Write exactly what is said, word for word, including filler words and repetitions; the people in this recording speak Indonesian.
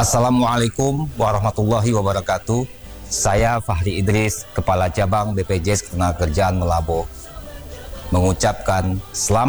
Assalamualaikum warahmatullahi wabarakatuh. Saya Fahri Idris, Kepala Cabang B P J S Ketenagakerjaan Melambo, mengucapkan selamat